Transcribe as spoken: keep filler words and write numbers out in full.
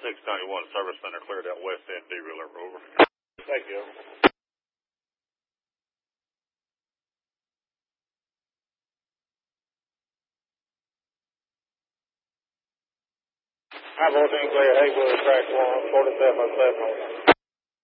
six ninety-one Service Center cleared out west end, D Wheeler, over. Thank you. High voltage clear, Haywood, track one, forty-seven oh seven.